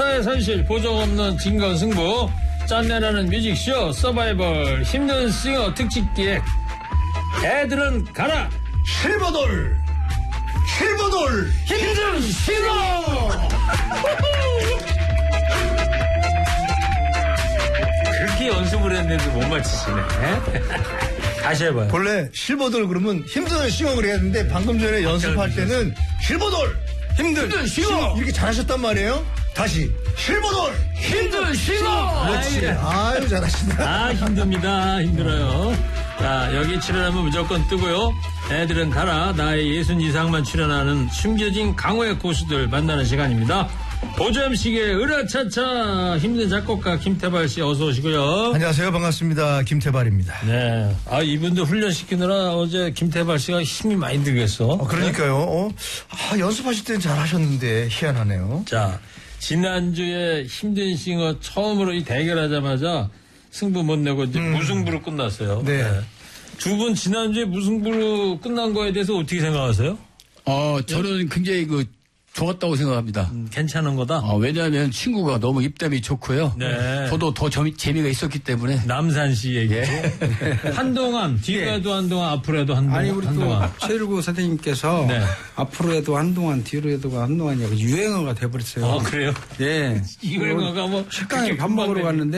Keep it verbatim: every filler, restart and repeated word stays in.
바다의 산실 보정 없는 진검승부 짠내나는 뮤직쇼 서바이벌 힘든 싱어 특집기획 애들은 가라 실버돌 실버돌 힘든 싱어. 그렇게 연습을 했는데도 못 맞히시네. 다시 해봐요. 원래 실버돌 그러면 힘든 싱어를 해야 되는데 방금 전에 연습할 때는 실버돌 힘든, 힘든 싱어 이렇게 잘하셨단 말이에요. 다시 실버돌 힘든 싱어. 그렇지. 아유 잘하신다. 아 힘듭니다. 힘들어요. 자 여기 출연하면 무조건 뜨고요. 애들은 가라 나의 예순 이상만 출연하는 숨겨진 강호의 고수들 만나는 시간입니다. 보점식의 으라차차 힘든 작곡가 김태발 씨 어서 오시고요. 안녕하세요. 반갑습니다. 김태발입니다. 네. 아 이분들 훈련시키느라 어제 김태발 씨가 힘이 많이 들겠어. 어, 그러니까요. 어? 아, 연습하실 때는 잘하셨는데 희한하네요. 자 지난주에 힘든 싱어 처음으로 이 대결하자마자 승부 못 내고 이제 음. 무승부로 끝났어요. 네. 네. 두 분 지난주에 무승부로 끝난 거에 대해서 어떻게 생각하세요? 어 저는 굉장히 그 좋았다고 생각합니다. 음, 괜찮은 거다. 어, 왜냐하면 친구가 너무 입담이 좋고요. 네. 저도 더 점, 재미가 있었기 때문에. 남산 씨 얘기. 예. 한동안 뒤로 네. 해도 한동안 앞으로 해도 한동안. 아니 우리 한동안. 또 최일구 선생님께서 네. 앞으로 해도 한동안 뒤로 해도 한동안 유행어가 돼버렸어요. 어 그래요? 네. 유행어가 뭐 식당에 밥 먹으러 갔는데.